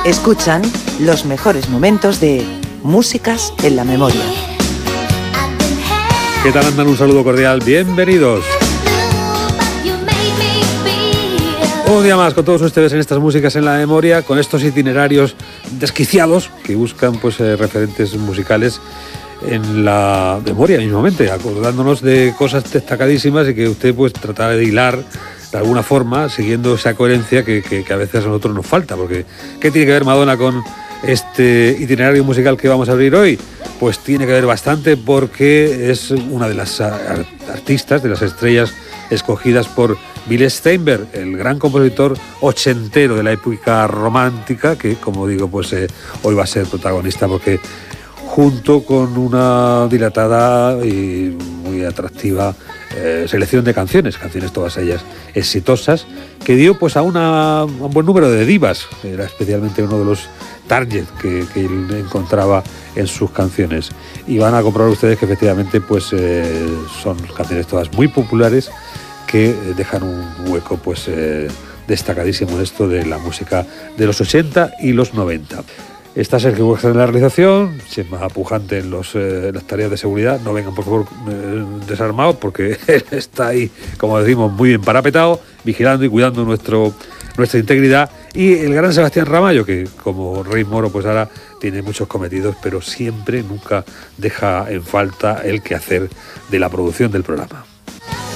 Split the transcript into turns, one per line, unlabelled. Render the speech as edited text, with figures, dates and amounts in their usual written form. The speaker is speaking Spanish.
Escuchan los mejores momentos de Músicas en la Memoria.
¿Qué tal andan? Un saludo cordial, bienvenidos. Un día más con todos ustedes en estas Músicas en la Memoria, con estos itinerarios desquiciados que buscan pues referentes musicales en la memoria mismamente, acordándonos de cosas destacadísimas y que usted pues tratará de hilar de alguna forma, siguiendo esa coherencia que a veces a nosotros nos falta, porque ¿qué tiene que ver Madonna con este itinerario musical que vamos a abrir hoy? Pues tiene que ver bastante, porque es una de las artistas, de las estrellas escogidas por Bill Steinberg, el gran compositor ochentero de la época romántica, que como digo, pues hoy va a ser protagonista, porque junto con una dilatada y muy atractiva selección de canciones todas ellas exitosas, que dio pues a un buen número de divas. Era especialmente uno de los target que él encontraba en sus canciones, y van a comprobar ustedes que efectivamente pues son canciones todas muy populares que dejan un hueco pues destacadísimo en esto de la música de los 80 y los 90. Está Sergio Huerta en la realización, Chema Pujante en las tareas de seguridad. No vengan por favor desarmados, porque él está ahí, como decimos, muy bien parapetado, vigilando y cuidando nuestra integridad. Y el gran Sebastián Ramallo, que como Rey Moro pues ahora tiene muchos cometidos, pero siempre, nunca deja en falta el quehacer de la producción del programa.